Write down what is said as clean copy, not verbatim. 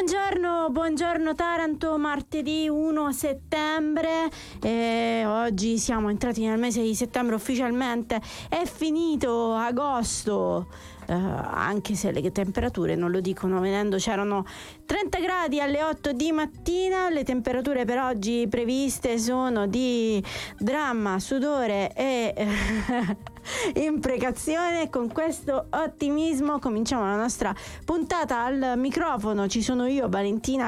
Buongiorno Taranto, martedì 1 settembre, oggi siamo entrati nel mese di settembre ufficialmente, è finito agosto, anche se le temperature non lo dicono, vedendo c'erano 30 gradi alle 8 di mattina. Le temperature per oggi previste sono di dramma, sudore e imprecazione. Con questo ottimismo cominciamo la nostra puntata. Al microfono ci sono io, Valentina